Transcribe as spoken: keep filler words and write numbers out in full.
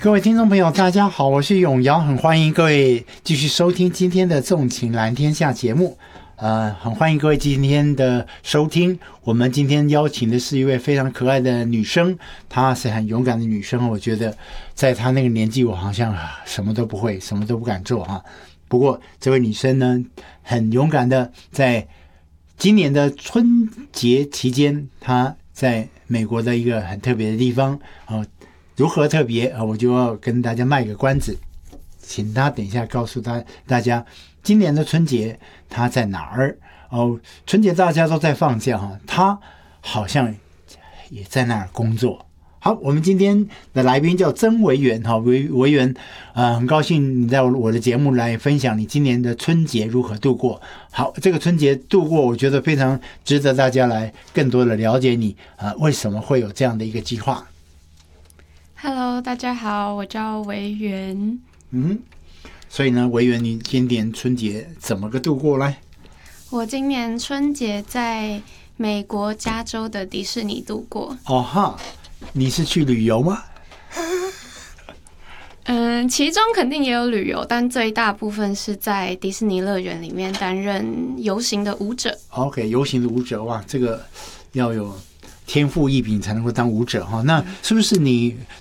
各位听众朋友大家好，我是永尧，很欢迎各位继续收听今天的纵情蓝天下节目。呃，很欢迎各位今天的收听。我们今天邀请的是一位非常可爱的女生，她是很勇敢的女生。我觉得在她那个年纪，我好像什么都不会，什么都不敢做哈。不过这位女生呢，很勇敢的，在今年的春节期间，她在美国的一个很特别的地方啊、呃，如何特别啊、呃？我就要跟大家卖个关子，请她等一下告诉她大家。今年的春节他在哪儿？哦，春节大家都在放假哈，他好像也在那儿工作。好，我们今天的来宾叫曾维元哈，维维元，呃，很高兴你在我的节目来分享你今年的春节如何度过。好，这个春节度过，我觉得非常值得大家来更多的了解你啊、呃，为什么会有这样的一个计划 ？Hello， 大家好，我叫维元。 嗯。所以呢，维元，你今年春节怎么个度过来？ 我今年春节在美国加州的迪士尼度过。 哦哈，你是去旅游吗？ 嗯，其中肯定也有旅游，但最大部分是在迪士尼乐园里面担任游行的舞者。 OK， 游行的舞者，哇，这个要有天赋异禀才能够当舞者哈。那是不是你